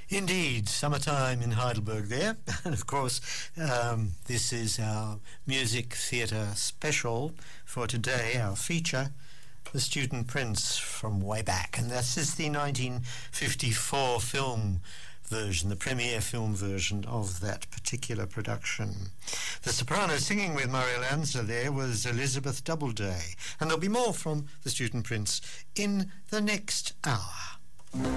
Indeed, summertime in Heidelberg there. And of course, this is our music theatre special for today, our feature, The Student Prince from way back. And this is the 1954 film version, the premiere film version of that particular production. The soprano singing with Muriel Ansler there was Elizabeth Doubleday. And there'll be more from The Student Prince in the next hour.